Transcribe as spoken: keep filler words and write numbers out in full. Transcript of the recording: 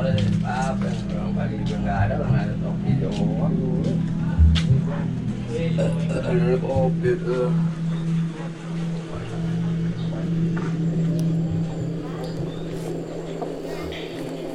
ada apa orang pagi juga nggak ada orang ada topi doang. Ada kopi tuh.